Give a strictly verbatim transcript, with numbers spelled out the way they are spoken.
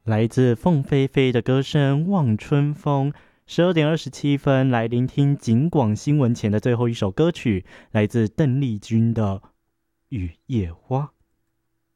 来自凤飞飞的歌声《望春风》。十二点二十七分，来聆听警广新闻前的最后一首歌曲，来自邓丽君的《雨夜花》。